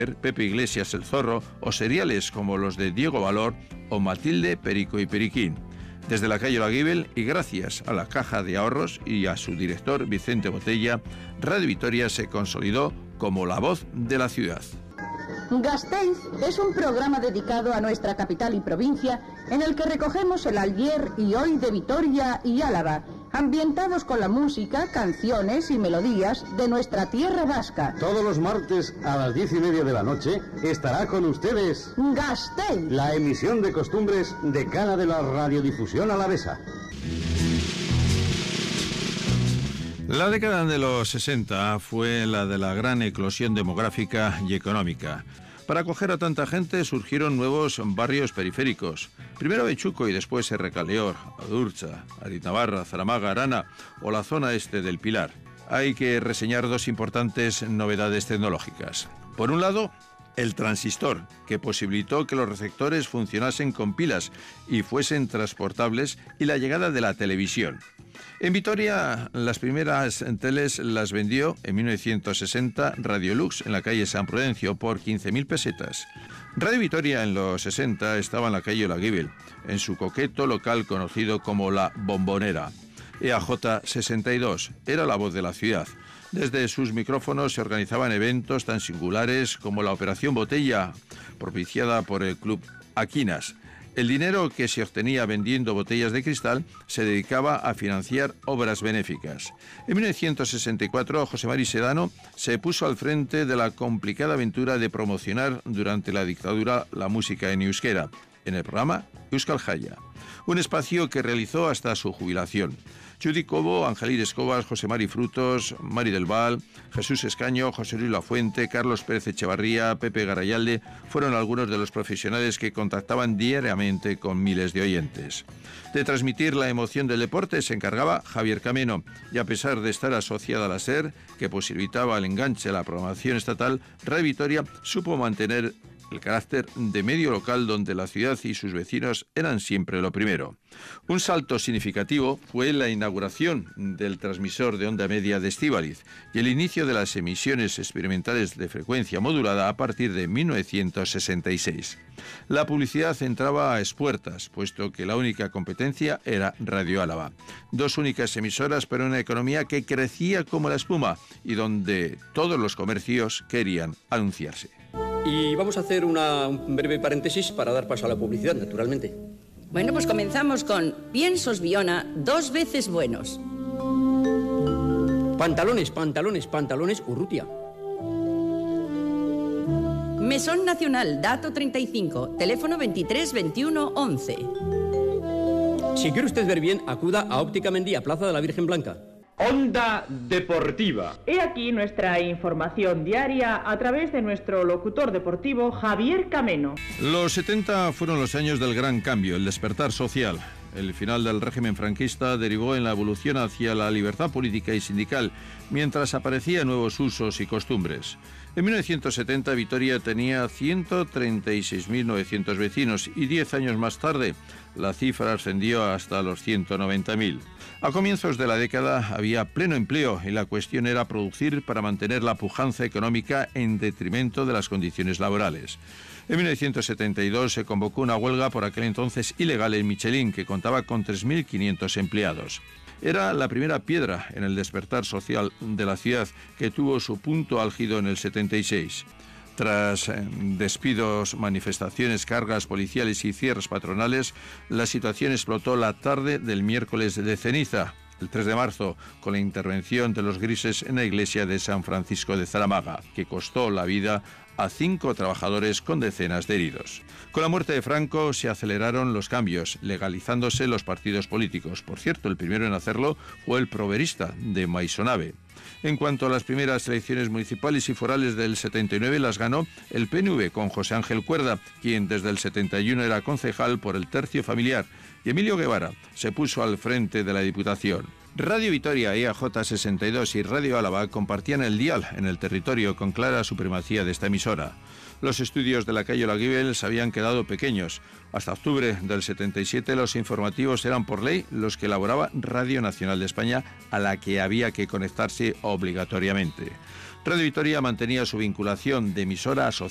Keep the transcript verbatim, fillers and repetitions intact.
Pepe Iglesias el Zorro o seriales como los de Diego Valor o Matilde, Perico y Periquín. Desde la calle Olaguibel y gracias a la Caja de Ahorros y a su director Vicente Botella, Radio Vitoria se consolidó como la voz de la ciudad. Gasteiz es un programa dedicado a nuestra capital y provincia en el que recogemos el ayer y hoy de Vitoria y Álava, ambientados con la música, canciones y melodías de nuestra tierra vasca. Todos los martes a las diez y media de la noche estará con ustedes Gasteiz, la emisión de costumbres decana de la radiodifusión alavesa. La década de los sesenta fue la de la gran eclosión demográfica y económica. Para acoger a tanta gente surgieron nuevos barrios periféricos. Primero Bechuco y después Errekaleor, Adurza, Aritnavarra, Zaramaga, Arana o la zona este del Pilar. Hay que reseñar dos importantes novedades tecnológicas. Por un lado, el transistor, que posibilitó que los receptores funcionasen con pilas y fuesen transportables, y la llegada de la televisión. En Vitoria, las primeras teles las vendió en mil novecientos sesenta Radiolux en la calle San Prudencio por quince mil pesetas. Radio Vitoria en los sesenta estaba en la calle Olaguibel, en su coqueto local conocido como La Bombonera. E A J sesenta y dos era la voz de la ciudad. Desde sus micrófonos se organizaban eventos tan singulares como la Operación Botella, propiciada por el Club Aquinas. El dinero que se obtenía vendiendo botellas de cristal se dedicaba a financiar obras benéficas. En mil novecientos sesenta y cuatro, José Mari Sedano se puso al frente de la complicada aventura de promocionar durante la dictadura la música en euskera, en el programa Euskal Jaya, un espacio que realizó hasta su jubilación. Judy Cobo, Angelir Escobas, José Mari Frutos, Mari del Val, Jesús Escaño, José Luis Lafuente, Carlos Pérez Echevarría, Pepe Garayalde fueron algunos de los profesionales que contactaban diariamente con miles de oyentes. De transmitir la emoción del deporte se encargaba Javier Cameno, y a pesar de estar asociada a la SER, que posibilitaba el enganche a la programación estatal, Radio Vitoria supo mantener el carácter de medio local donde la ciudad y sus vecinos eran siempre lo primero. Un salto significativo fue la inauguración del transmisor de onda media de Estíbaliz y el inicio de las emisiones experimentales de frecuencia modulada a partir de mil novecientos sesenta y seis. La publicidad entraba a espuertas, puesto que la única competencia era Radio Álava. Dos únicas emisoras para una economía que crecía como la espuma y donde todos los comercios querían anunciarse. Y vamos a hacer una, un breve paréntesis para dar paso a la publicidad, naturalmente. Bueno, pues comenzamos con Piensos Biona, dos veces buenos. Pantalones, pantalones, pantalones Urrutia. Mesón Nacional, dato treinta y cinco, teléfono veintitrés veintiuno once. Si quiere usted ver bien, acuda a Óptica Mendía, Plaza de la Virgen Blanca. Onda Deportiva. He aquí nuestra información diaria a través de nuestro locutor deportivo Javier Cameno. Los setenta fueron los años del gran cambio, el despertar social. El final del régimen franquista derivó en la evolución hacia la libertad política y sindical, mientras aparecían nuevos usos y costumbres. En mil novecientos setenta, Vitoria tenía ciento treinta y seis mil novecientos vecinos y diez años más tarde la cifra ascendió hasta los ciento noventa mil. A comienzos de la década había pleno empleo y la cuestión era producir para mantener la pujanza económica en detrimento de las condiciones laborales. En mil novecientos setenta y dos se convocó una huelga por aquel entonces ilegal en Michelin, que contaba con tres mil quinientos empleados. Era la primera piedra en el despertar social de la ciudad, que tuvo su punto álgido en el setenta y seis. Tras eh, despidos, manifestaciones, cargas policiales y cierres patronales, la situación explotó la tarde del miércoles de ceniza, el tres de marzo, con la intervención de los grises en la iglesia de San Francisco de Zaramaga, que costó la vida a cinco trabajadores con decenas de heridos. Con la muerte de Franco se aceleraron los cambios, legalizándose los partidos políticos. Por cierto, el primero en hacerlo fue el Proverista de Maisonave. En cuanto a las primeras elecciones municipales y forales del setenta y nueve, las ganó el P N V con José Ángel Cuerda, quien desde el setenta y uno era concejal por el tercio familiar, y Emilio Guevara se puso al frente de la Diputación. Radio Vitoria, E A J sesenta y dos y Radio Álava compartían el dial en el territorio con clara supremacía de esta emisora. Los estudios de la calle Olaguibel se habían quedado pequeños. Hasta octubre del setenta y siete los informativos eran por ley los que elaboraba Radio Nacional de España, a la que había que conectarse obligatoriamente. Radio Vitoria mantenía su vinculación de emisora asociada